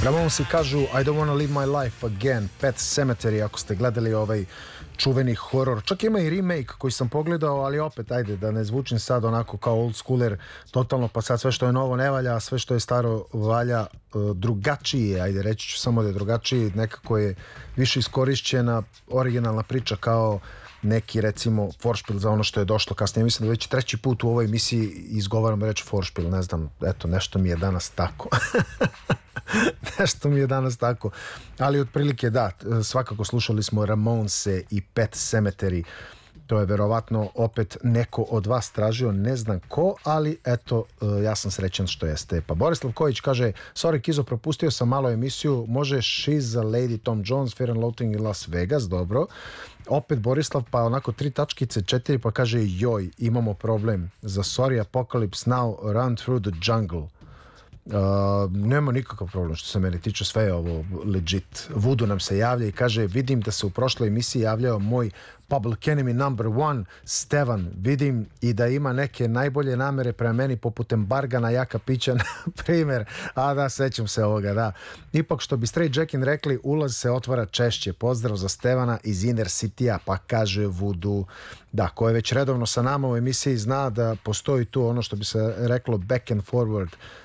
Ramonsi kažu I don't wanna live my life again, Pet Sematary, ako ste gledali ovaj čuveni horor. Čak ima i remake koji sam pogledao, ali opet, ajde, da ne zvučim sad onako kao old schooler, totalno, pa sad sve što je novo ne valja, a sve što je staro valja. Drugačije, ajde, reći ću samo da je drugačije, nekako je više iskorišćena originalna priča kao neki, recimo, Vorspiel za ono što je došlo kasnije. Mislim da već treći put u ovoj emisiji izgovaram reč Vorspiel, ne znam, eto, nešto mi je danas tako. Nešto mi je danas tako. Ali otprilike da, svakako slušali smo Ramonse i Pet Sematary. To je verovatno opet neko od vas tražio, ne znam ko, ali eto, ja sam srećan što jeste. Pa Borislav Kojić kaže, sorry Kizo, propustio sam malo emisiju, može She's a Lady, Tom Jones, Fear and Loathing in Las Vegas, dobro. Opet Borislav, pa onako 3 tačkice, 4, pa kaže, joj, imamo problem. Za Sorry Apocalypse Now, Run Through the Jungle. Nema nikakav problem što se meni tiče, sve je ovo legit. Vudu nam se javlja i kaže, vidim da se u prošloj emisiji javljao moj Public Enemy number 1 Stevan, vidim i da ima neke najbolje namere prema meni poput embarga na jaka pića na primjer, a da, sećam se ovoga, da. Ipak što bi Stray Jackin rekli, ulaz se otvara češće. Pozdrav za Stevana iz Inner City-a, pa kaže Vudu. Da, ko je već redovno sa nama u emisiji zna da postoji tu ono što bi se reklo back and forward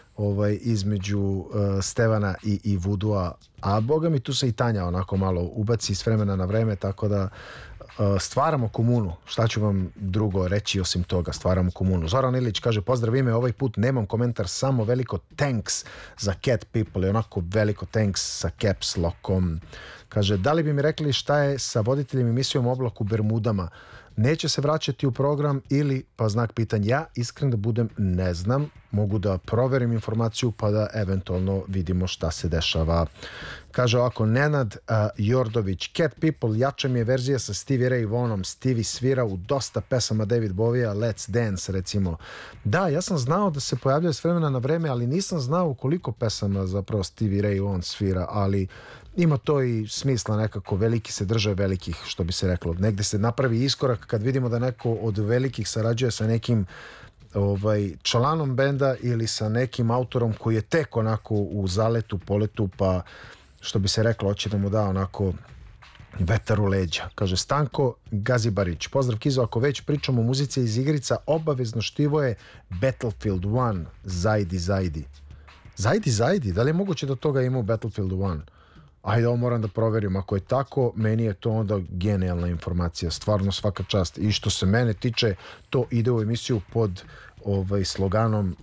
između Stevana i Vudua, a boga mi tu se i Tanja onako malo ubaci s vremena na vreme, tako da stvaramo komunu. Šta ću vam drugo reći osim toga, stvaramo komunu. Zoran Ilić kaže, pozdrav ime, ovaj put nemam komentar, samo veliko thanks za Cat People, i onako veliko thanks sa caps lockom. Kaže, da li bi mi rekli šta je sa voditeljem emisijom Oblak u Bermudama? Neće se vraćati u program ili, pa znak pitanja, ja iskren da budem ne znam, mogu da proverim informaciju pa da eventualno vidimo šta se dešava. Kaže ovako, Nenad Jordović, Cat People, jača mi je verzija sa Stevie Ray Vaughanom, Stevie svira u dosta pesama David Bowie-a, Let's Dance recimo. Da, ja sam znao da se pojavljaju s vremena na vreme, ali nisam znao u koliko pesama zapravo Stevie Ray Vaughan svira, ali ima to i smisla nekako, veliki se drže velikih, što bi se reklo. Negde se napravi iskorak kad vidimo da neko od velikih sarađuje sa nekim članom benda ili sa nekim autorom koji je tek onako u zaletu, poletu, pa što bi se reklo, hoće da mu da onako vetar u leđa. Kaže Stanko Gazibarić, pozdrav Kizo, ako već pričamo o muzici iz igrica, obavezno štivo je Battlefield 1, Zajdi, Zajdi. Zajdi, Zajdi, da li je moguće da toga ima u Battlefield 1? Ajde, ovo moram da proverim. Ako je tako, meni je to onda genijalna informacija. Stvarno svaka čast. I što se mene tiče, to ide u emisiju pod sloganom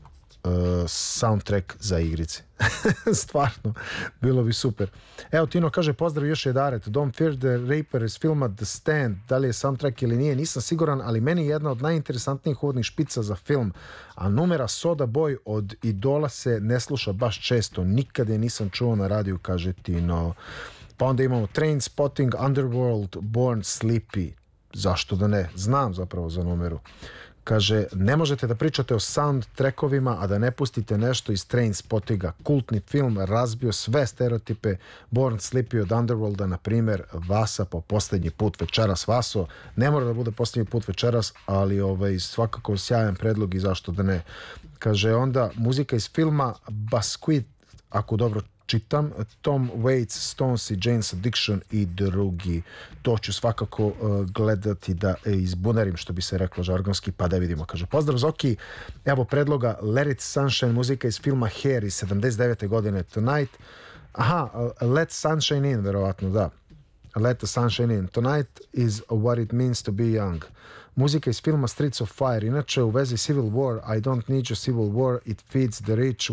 soundtrack za igrice. Stvarno, bilo bi super. Evo, Tino kaže, pozdrav još jedaret. Don't Fear the Reaper iz filma The Stand. Da li je soundtrack ili nije, nisam siguran, ali meni je jedna od najinteresantnijih uvodnih špica za film. A numera Soda Boy od Idola se ne sluša baš često. Nikad je nisam čuo na radiju, kaže Tino. Pa onda imamo Trainspotting, Underworld, Born Sleepy. Zašto da ne? Znam zapravo za numeru. Kaže, ne možete da pričate o soundtrackovima, a da ne pustite nešto iz Trainspottinga. Kultni film razbio sve stereotipe. Born Sleepy od Underworlda, na primjer, Vasa po posljednji put večeras. Vaso, ne mora da bude posljednji put večeras, ali svakako sjajan predlog i zašto da ne. Kaže, onda muzika iz filma Basquiat, ako dobro čitam, Tom Waits, Stones i Jane's Addiction i drugi. To ću svakako gledati da izbunarim, što bi se reklo žargonski, pa da vidimo. Kaže, pozdrav Zoki, evo predloga Let It Sunshine, muzika iz filma Hair iz 79. godine, Tonight. Aha, Let Sunshine In, verovatno, da. Let the Sunshine In. Tonight is what it means to be young. Muzika iz filma Streets of Fire. Inače, u vezi Civil War, I don't need your Civil War, it feeds the rich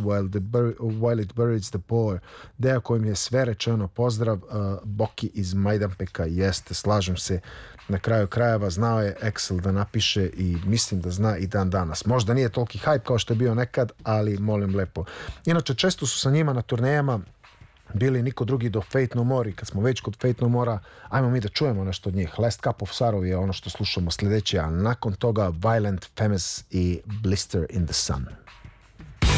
while it buries the poor. Deo kojim je sve rečeno, pozdrav, Boki iz Majdanpeka. Jeste, slažem se, na kraju krajeva znao je Excel da napiše i mislim da zna i dan danas. Možda nije toliki hype kao što je bio nekad, ali molim lepo. Inače, često su sa njima na turnejama bili niko drugi do Fate No More, i kad smo već kod Fate No More, ajmo mi da čujemo nešto od njih. Last Cup of Sorrow je ono što slušamo sljedeće, a nakon toga Violent Femmes i Blister in the Sun.